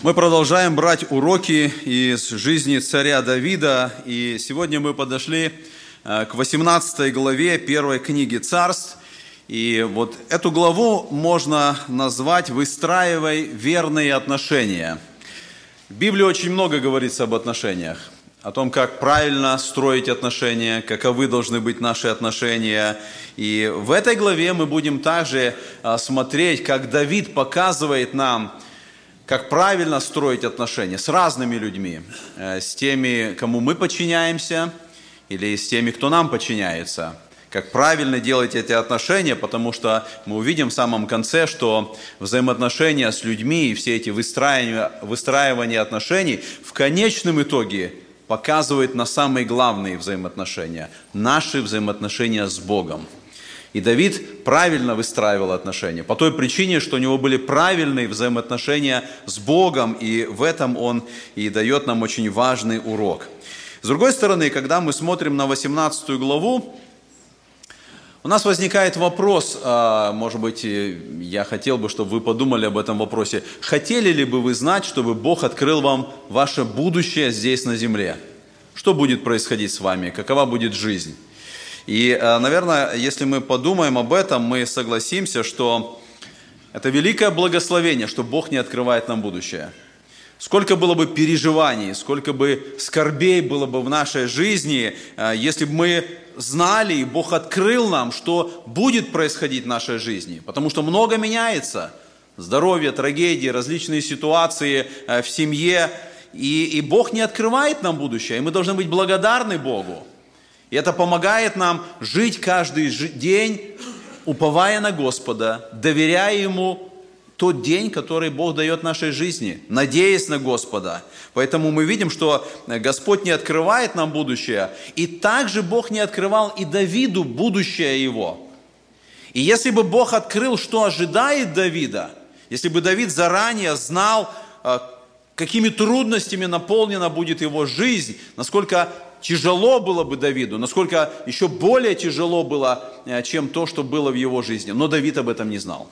Мы продолжаем брать уроки из жизни царя Давида, и сегодня мы подошли к 18 главе первой книги Царств. И вот эту главу можно назвать «Выстраивай верные отношения». В Библии очень много говорится об отношениях, о том, как правильно строить отношения, каковы должны быть наши отношения. И в этой главе мы будем также смотреть, как Давид показывает нам, как правильно строить отношения с разными людьми, с теми, кому мы подчиняемся, или с теми, кто нам подчиняется. Как правильно делать эти отношения, потому что мы увидим в самом конце, что взаимоотношения с людьми и все эти выстраивания отношений в конечном итоге показывают на самые главные взаимоотношения, наши взаимоотношения с Богом. И Давид правильно выстраивал отношения, по той причине, что у него были правильные взаимоотношения с Богом, и в этом он и дает нам очень важный урок. С другой стороны, когда мы смотрим на 18 главу, у нас возникает вопрос, может быть, я хотел бы, чтобы вы подумали об этом вопросе. Хотели ли бы вы знать, чтобы Бог открыл вам ваше будущее здесь на земле? Что будет происходить с вами? Какова будет жизнь? И, наверное, если мы подумаем об этом, мы согласимся, что это великое благословение, что Бог не открывает нам будущее. Сколько было бы переживаний, сколько бы скорбей было бы в нашей жизни, если бы мы знали, и Бог открыл нам, что будет происходить в нашей жизни. Потому что много меняется. Здоровье, трагедии, различные ситуации в семье. И Бог не открывает нам будущее, и мы должны быть благодарны Богу. И это помогает нам жить каждый день, уповая на Господа, доверяя Ему тот день, который Бог дает нашей жизни, надеясь на Господа. Поэтому мы видим, что Господь не открывает нам будущее, и также Бог не открывал и Давиду будущее его. И если бы Бог открыл, что ожидает Давида, если бы Давид заранее знал, какими трудностями наполнена будет его жизнь, насколько тяжело было бы Давиду, насколько еще более тяжело было, чем то, что было в его жизни. Но Давид об этом не знал.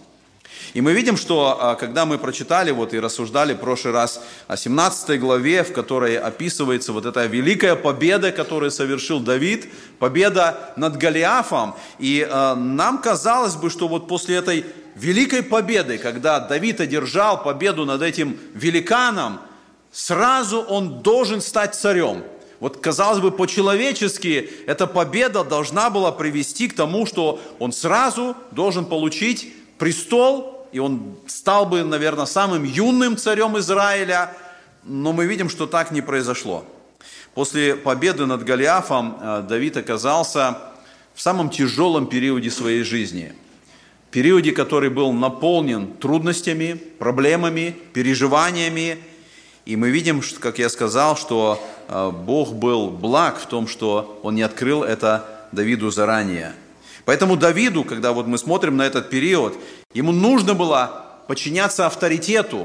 И мы видим, что когда мы прочитали и рассуждали в прошлый раз о 17 главе, в которой описывается вот эта великая победа, которую совершил Давид, победа над Голиафом, и нам казалось бы, что вот после этой великой победы, когда Давид одержал победу над этим великаном, сразу он должен стать царем. Вот, казалось бы, по-человечески эта победа должна была привести к тому, что он сразу должен получить престол, и он стал бы, наверное, самым юным царем Израиля, но мы видим, что так не произошло. После победы над Голиафом Давид оказался в самом тяжелом периоде своей жизни. Периоде, который был наполнен трудностями, проблемами, переживаниями. И мы видим, как я сказал, что Бог был благ в том, что Он не открыл это Давиду заранее. Поэтому Давиду, когда вот мы смотрим на этот период, ему нужно было подчиняться авторитету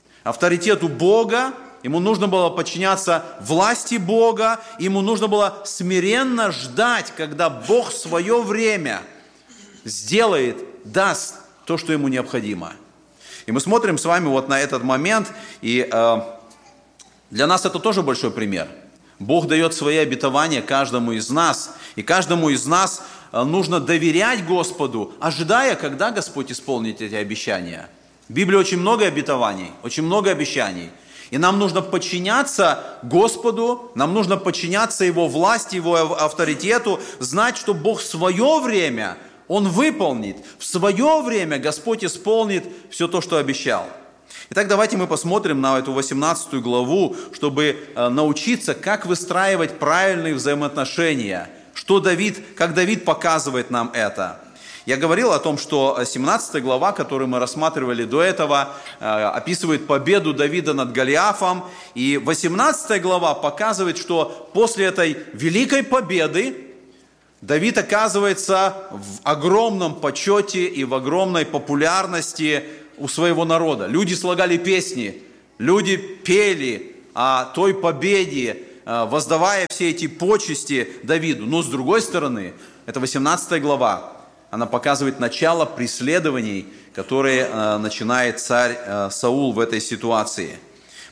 Бога, ему нужно было подчиняться власти Бога, ему нужно было смиренно ждать, когда Бог в свое время сделает, даст то, что ему необходимо. И мы смотрим с вами вот на этот момент, и для нас это тоже большой пример. Бог дает свои обетования каждому из нас, и каждому из нас нужно доверять Господу, ожидая, когда Господь исполнит эти обещания. В Библии очень много обетований, очень много обещаний. И нам нужно подчиняться Господу, нам нужно подчиняться Его власти, Его авторитету, знать, что Бог в свое время, Он выполнит, в свое время Господь исполнит все то, что обещал. Итак, давайте мы посмотрим на эту 18 главу, чтобы научиться, как выстраивать правильные взаимоотношения, как Давид показывает нам это. Я говорил о том, что 17 глава, которую мы рассматривали до этого, описывает победу Давида над Голиафом, и 18 глава показывает, что после этой великой победы Давид оказывается в огромном почете и в огромной популярности у своего народа. Люди слагали песни, люди пели о той победе, воздавая все эти почести Давиду. Но с другой стороны, это 18 глава, она показывает начало преследований, которые начинает царь Саул в этой ситуации.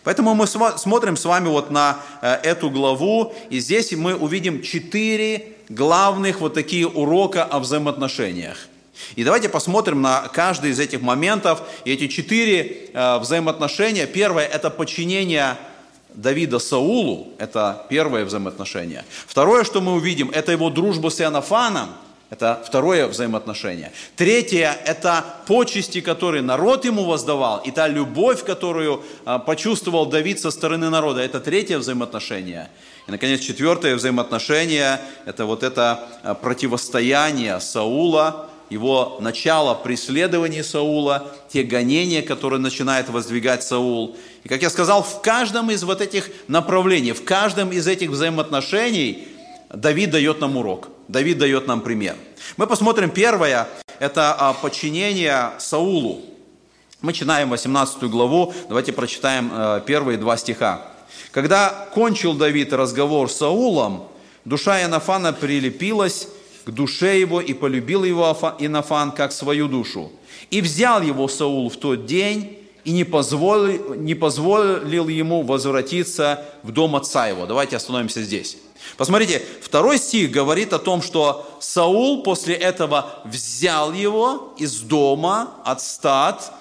Поэтому мы смотрим с вами вот на эту главу, и здесь мы увидим 4 главных вот такие урока о взаимоотношениях. И давайте посмотрим на каждый из этих моментов. И эти 4 взаимоотношения. Первое – это подчинение Давида Саулу. Это первое взаимоотношение. Второе, что мы увидим, это его дружба с Иоаннафаном. Это второе взаимоотношение. Третье – это почести, которые народ ему воздавал. И та любовь, которую почувствовал Давид со стороны народа. Это третье взаимоотношение. И, наконец, четвертое взаимоотношение – это вот это противостояние Саула, его начало преследования Саула, те гонения, которые начинает воздвигать Саул. И, как я сказал, в каждом из вот этих направлений, в каждом из этих взаимоотношений Давид дает нам урок, Давид дает нам пример. Мы посмотрим первое, это подчинение Саулу. Мы читаем 18 главу, давайте прочитаем первые 2 стиха. «Когда кончил Давид разговор с Саулом, душа Иоаннафана прилепилась к душе его, и полюбил его Иоаннафан как свою душу. И взял его Саул в тот день, и не позволил ему возвратиться в дом отца его». Давайте остановимся здесь. Посмотрите, 2 стих говорит о том, что Саул после этого взял его из дома отца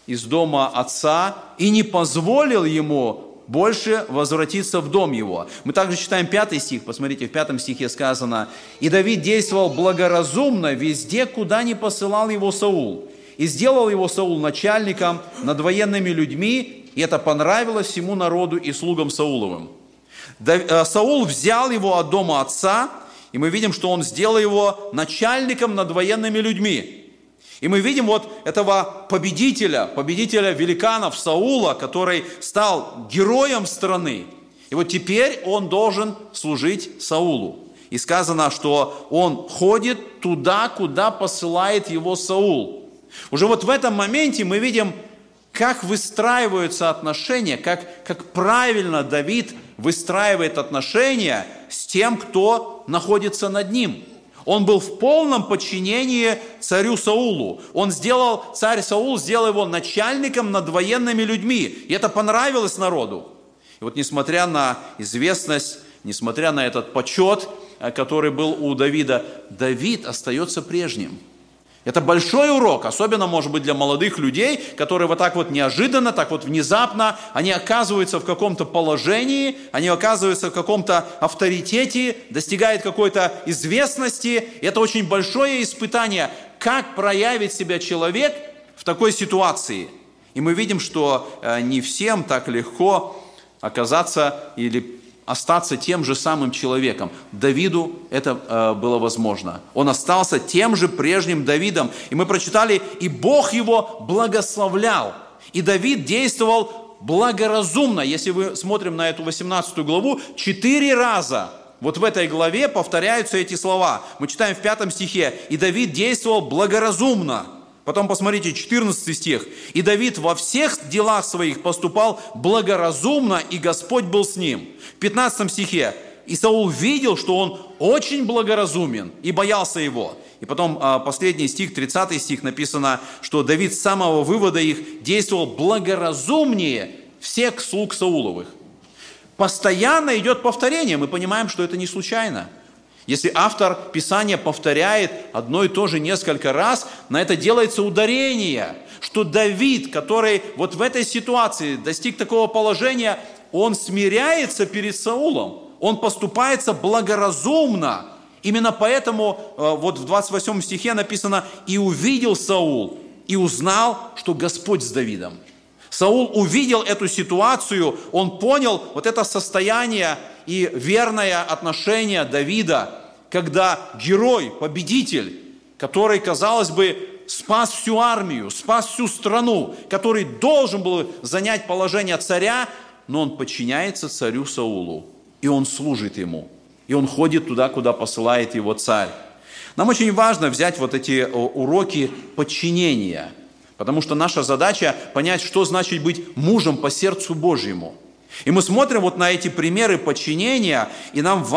и не позволил ему больше возвратиться в дом его. Мы также читаем 5 стих, посмотрите, в 5 стихе сказано: «И Давид действовал благоразумно везде, куда ни посылал его Саул. И сделал его Саул начальником над военными людьми, и это понравилось всему народу и слугам Сауловым». Саул взял его от дома отца, и мы видим, что он сделал его начальником над военными людьми. И мы видим вот этого победителя великанов Саула, который стал героем страны. И вот теперь он должен служить Саулу. И сказано, что он ходит туда, куда посылает его Саул. Уже вот в этом моменте мы видим, как выстраиваются отношения, как правильно Давид выстраивает отношения с тем, кто находится над ним. Он был в полном подчинении царю Саулу. Царь Саул сделал его начальником над военными людьми. И это понравилось народу. И вот несмотря на известность, несмотря на этот почет, который был у Давида, Давид остается прежним. Это большой урок, особенно, может быть, для молодых людей, которые вот так вот неожиданно, так вот внезапно, они оказываются в каком-то положении, они оказываются в каком-то авторитете, достигают какой-то известности. И это очень большое испытание, как проявит себя человек в такой ситуации. И мы видим, что не всем так легко оказаться или остаться тем же самым человеком. Давиду это было возможно. Он остался тем же прежним Давидом. И мы прочитали, и Бог его благословлял. И Давид действовал благоразумно. Если мы смотрим на эту 18 главу, 4 раза вот в этой главе повторяются эти слова. Мы читаем в 5 стихе, и Давид действовал благоразумно. Потом посмотрите, 14 стих. «И Давид во всех делах своих поступал благоразумно, и Господь был с ним». В 15 стихе. «И Саул видел, что он очень благоразумен, и боялся его». И потом последний стих, 30 стих, написано, что Давид с самого вывода их действовал благоразумнее всех слуг Сауловых. Постоянно идет повторение. Мы понимаем, что это не случайно. Если автор Писания повторяет одно и то же несколько раз, на это делается ударение, что Давид, который вот в этой ситуации достиг такого положения, он смиряется перед Саулом, он поступается благоразумно. Именно поэтому вот в 28 стихе написано: «И увидел Саул, и узнал, что Господь с Давидом». Саул увидел эту ситуацию, он понял вот это состояние и верное отношение Давида, когда герой, победитель, который, казалось бы, спас всю армию, спас всю страну, который должен был занять положение царя, но он подчиняется царю Саулу, и он служит ему, и он ходит туда, куда посылает его царь. Нам очень важно взять вот эти уроки подчинения, потому что наша задача понять, что значит быть мужем по сердцу Божьему. И мы смотрим вот на эти примеры подчинения, и нам